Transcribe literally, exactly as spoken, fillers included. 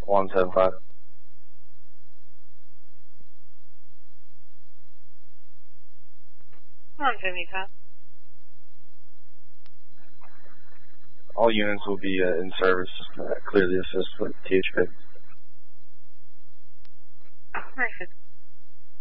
one seven five. one seventy-five. All units will be uh, in service. Uh, clearly assist with T H P. Perfect.